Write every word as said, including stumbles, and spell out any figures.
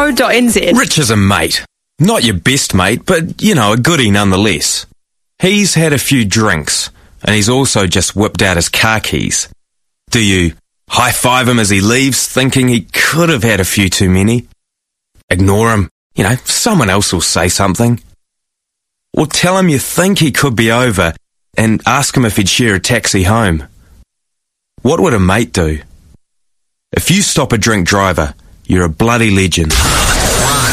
co dot n z. Rich is a mate. Not your best mate, but, you know, a goodie nonetheless. He's had a few drinks, and he's also just whipped out his car keys. Do you high-five him as he leaves, thinking he could have had a few too many? Ignore him. You know, someone else will say something. Or tell him you think he could be over and ask him if he'd share a taxi home. What would a mate do? If you stop a drink driver, you're a bloody legend.